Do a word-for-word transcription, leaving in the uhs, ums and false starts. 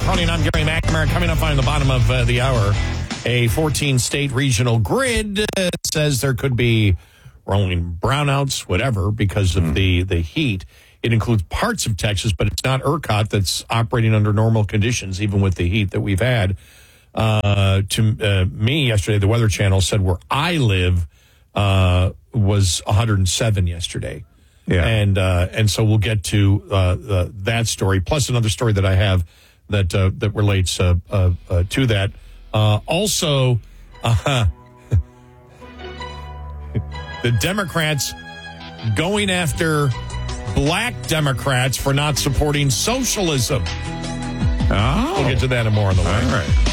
Tony, and I'm Gary McNamara. Coming up on the bottom of uh, the hour, a fourteen-state regional grid uh, says there could be rolling brownouts, whatever, because of mm. the, the heat. It includes parts of Texas, but it's not ERCOT that's operating under normal conditions, even with the heat that we've had. Uh, to uh, me yesterday, the Weather Channel said where I live uh, was one hundred seven yesterday. Yeah. And uh, and so we'll get to uh, uh, that story, plus another story that I have that uh, that relates uh, uh, uh, to that. Uh, also, uh, the Democrats going after black Democrats for not supporting socialism. Oh. We'll get to that and more on the way. All right.